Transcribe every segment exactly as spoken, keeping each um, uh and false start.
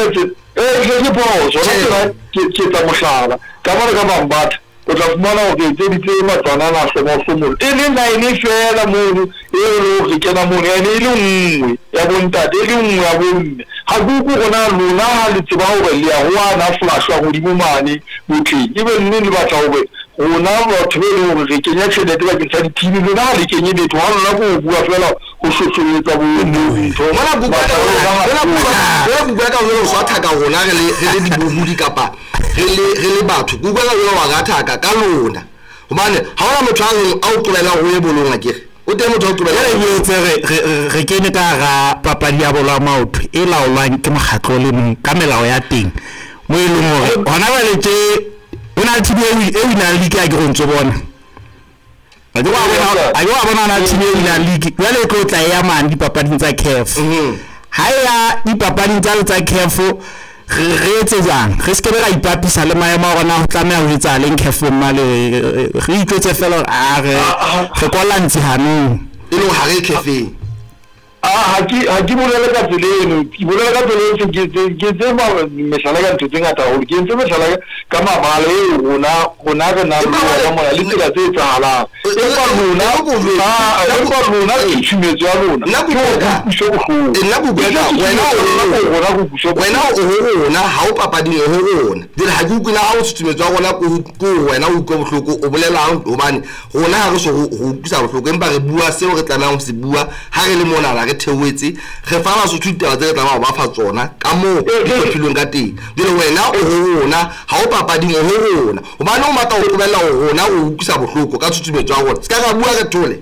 etse eh ke ke phoso la ke ke tsa mohlala ka bona ka bambatha o tla fumana hore tse ditse matsana na se mo somo e le nine fela mono e re re kena mono e le nngwe ya bontate e le nngwe ya bonne ha gugu gona lona ha le tseba hore le ya hoana flash wa godimo mane botleng e be nne le batla hore rona batho be le hore re kenya tšhelete ba ke tsa di-T V lona ha le kenye betho ha lona go bua fela go hlohloletsa bontho mona bukana ka go swa thaka rona re le re le dibohudi kapa re le re le batho bukana yo wa gathaka ka lona hobane ha ona motho a re a o tlolela go e bolonga kere o teng motho a tlolela re etse re re kene ka ga papadi ya bola maotho e laolwang ke mokgatlo le mong ka melao ya teng mo e leng hore hona ba le tse ona thibe e wina league ya ke go ntse bona a go bona a go bona na thibe e wina league ya le go tla ya man dipapading tsa C A F ha ya dipapading tsa tsa C A F re etse jang re se ke ra ipapisa le maemo a rona go tlamela go etsa leng C A F male re itlotse fela a re re kolantse hanong e le ha re C A F ah ha ke ha ke bolela ka tseleno ke bolela ka tseleno ke ke ke ba meshala ka ntse ngata ho ke ntse meshala ka mabala e rona rona re na le ka mona le tsela tse tsahala e ba rona ah e ba rona ke tshimetse ya rona nna go ka nna go ka wena o rona go busho wena o ho rona ha o papading ho rona dire ha ke ukuna ha o tshimetse ya rona go go wena o go bohloko o bolelang hobane rona ha re so go kusa bohloko empa re bua seo re tlamelang go se bua ha re le mona la theoetse re fa ba so thutela tse tla ba fa tsona ka mo ke philong ka teng dire wena o ho rona ha o papading o ho rona hobane o mata o tobela o rona o ukisa bohloko ka thutubetso ya rona ska ga bua re thole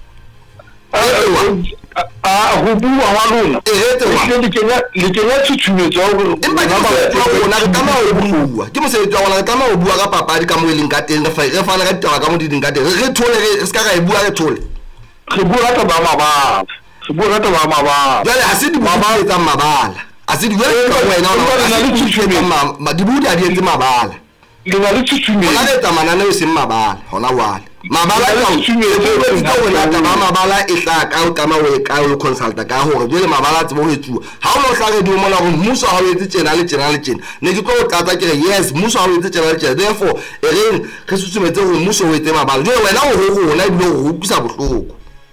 ah go bua wa lona e rete wa le kenya le kenya thutubetso ya rona empa ke rona re tama o bua ke mo se tswa rona re tama o bua ka papadi ka mo eleng ka teng re fa re fa ka taba ka mo di ding ka teng re thole re ska ga e bua re thole re bua ka ba mabala se bua ka ba mabala jale ha se di mabala tsa mabala a se di wena ka wena ona le tshutshweme ma di budi a di etse mabala le na le tshutshweme ona le tamanana e se mabala hona wale mabala ka tshutshweme ka wena ta ba mabala e hla ka o tama o ka o consulta ka hore jele mabala tse bo etsuwa ha o lo hlare di mona go mmuso ha o etse tjena le tjena le tjena ne ke tlo tlatsa ke re yes mmuso ha o etse tjena le tjena therefore e reng re tshutshumetse go mmuso o etse mabala jele wena o ho rona di lo go kusa bohloko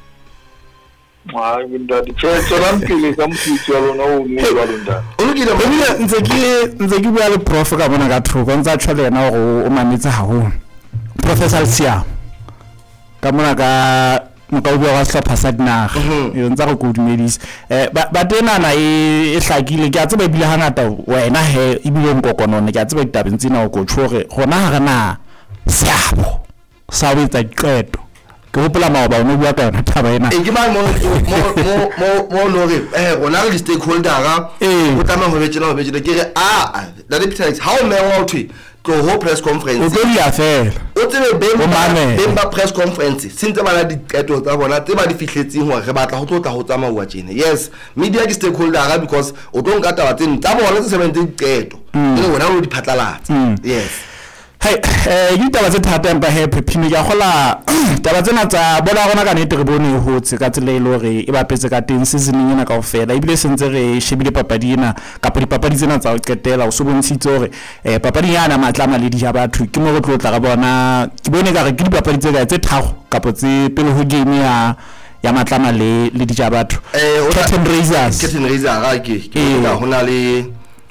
ma winda di tshwetso la mpile ka mfutso lona o mo ba londa o lokile mo ntse ke ntse ke bua le prof ka bona ka thoko ntse a tshwele yena go o mametse haholo professor Sia ka mona ka mokaubi wa sehlopha sa dinaga yo ntse go kodumedisa eh ba tena na e hlakile ke a tseba bile hangata wena he e bile nkokonone ke a tseba ditabeng tsena go tshore gona ga na seabo sa wetsa diqeto ke hopola maoba o no bua ka yona taba ena e ke ba mo mo mo mo lore eh rona le stakeholder ga o tama go betjela go betjela ke re a la deputy how me wa thwe go ho press conference o tlo dia fela o tsebe beng ba press conference sintse bana di qeto tsa bona tse ba di fihletseng hore re batla go tlotla go tsamauwa tjena yes media ke stakeholder ga because o tlo nka taba tse ntsa bona tse sebentse diqeto le wena o di phatlalatsa yes hey eh di taba tse thata empa he phimi ya gola taba tsena tsa bona rona ka nete re bone ho tse ka tsela ile hore e bapetse ka teng seasoning ena ka ofela ibile sentse re shebile papadi ena ka dipapadi tsena tsa o qetela o so bontshitse hore eh papadi yana matlama le di ja batho ke mo go tlotla ga bona ke bone ka re ke dipapadi tse ga tse thago kapo tse pele ho game ya ya matlama le le di ja batho eh Curtain Raisers Curtain Raisers ga ke ke hona le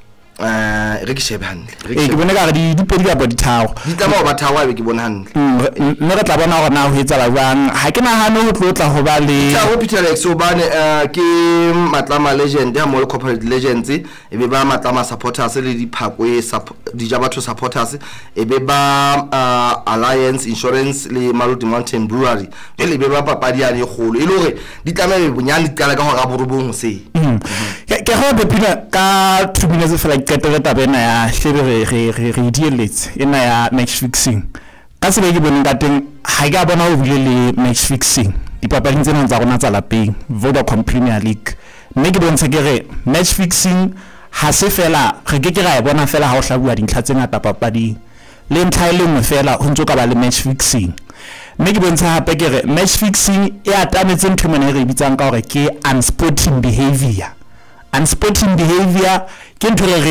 eh re ke shebe hantle e ke bona ka di di pedi ka ba di thago di tama ba thago ba ke bona hantle nne re tla bona gore na ho etsa la bang ha ke nahane ho tlotla ho ba le tsa go Peter Lex o bane ke matlama legend ya mo corporate legends e be ba matlama supporters le di phakwe di ja batho supporters e be ba Alliance Insurance le Maludi Mountain Brewery le be ba papadi ya le golo e le hore di tlamele bonyane di kala ka go ga borobong se ke go be pina ka two minutes fela ke tla taba ena ya shebe re re re dieletse ena ya match fixing ka se be ke bone ka teng ha ke a bona o bile le match fixing dipapadi tsena tsa rona tsa lapeng Vodacom Premier League mme ke bontsha ke re match fixing ha se fela re ke ke ra e bona fela ha o hlabua dintlha tse ngata papading le ntlha e lengwe fela ho ntso ka ba le match fixing mme ke bontsha hape ke re match fixing e atametse ntho mena re bitsang ka hore ke unsporting behavior unsporting behavior ke ntho re